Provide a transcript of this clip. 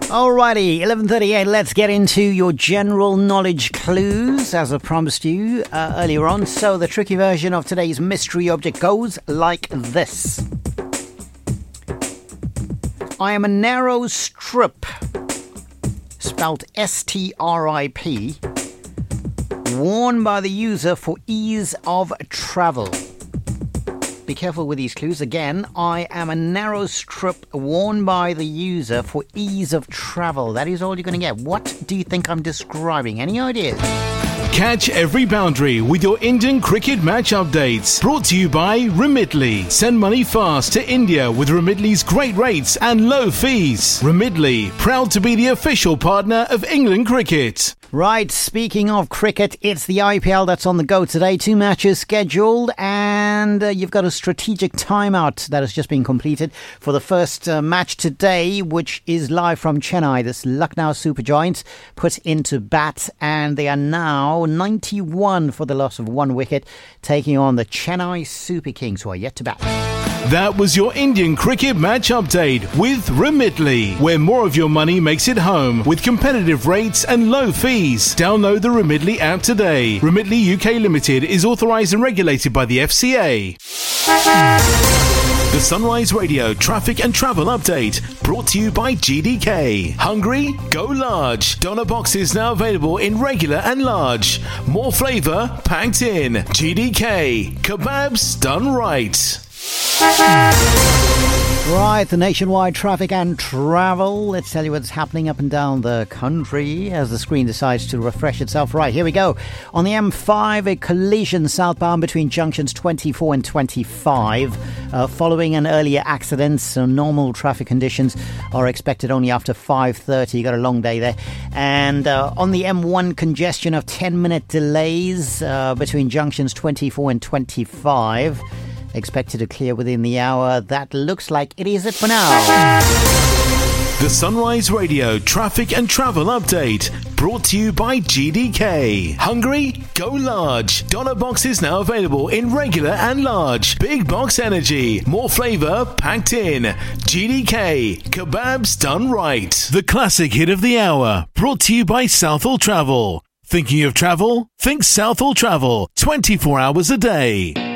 Alrighty, 11:38. Let's get into your general knowledge clues, as I promised you earlier on. So the tricky version of today's mystery object goes like this. I am a narrow strip, spelt S-T-R-I-P, worn by the user for ease of travel. Be careful with these clues. Again, I am a narrow strip worn by the user for ease of travel. That is all you're going to get. What do you think I'm describing? Any ideas? Catch every boundary with your Indian cricket match updates. Brought to you by Remitly. Send money fast to India with Remitly's great rates and low fees. Remitly, proud to be the official partner of England Cricket. Right, speaking of cricket, it's the IPL that's on the go today. 2 matches scheduled, and you've got a strategic timeout that has just been completed for the first match today, which is live from Chennai. This Lucknow Super Giants put into bat, and they are now 91 for the loss of 1 wicket, taking on the Chennai Super Kings, who are yet to bat. That was your Indian cricket match update with Remitly, where more of your money makes it home with competitive rates and low fees. Download the Remitly app today. Remitly UK Limited is authorised and regulated by the FCA. The Sunrise Radio traffic and travel update brought to you by GDK. Hungry? Go large. Doner boxes now available in regular and large. More flavour packed in. GDK. Kebabs done right. Right, the nationwide traffic and travel. Let's tell you what's happening up and down the country as the screen decides to refresh itself. Right, here we go. On the M5, a collision southbound between junctions 24 and 25. Following an earlier accident, so normal traffic conditions are expected only after 5:30. You got a long day there. And on the M1, congestion of 10-minute delays between junctions 24 and 25. Expected to clear within the hour. That looks like it is it for now. The Sunrise Radio traffic and travel update brought to you by GDK. Hungry? Go large. Doner boxes now available in regular and large. Big box energy. More flavour packed in. GDK. Kebabs done right. The classic hit of the hour brought to you by Southall Travel. Thinking of travel? Think Southall Travel. 24 hours a day.